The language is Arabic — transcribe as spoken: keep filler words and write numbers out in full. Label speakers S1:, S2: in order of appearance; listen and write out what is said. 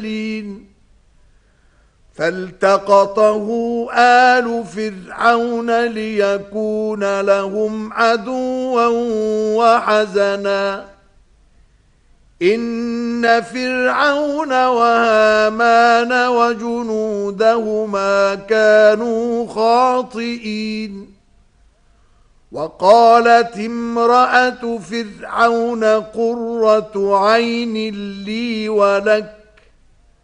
S1: فالتقطه آل فرعون ليكون لهم عدوا وحزنا إن فرعون وهامان وجنودهما كانوا خاطئين وقالت امرأة فرعون قرة عين لي ولك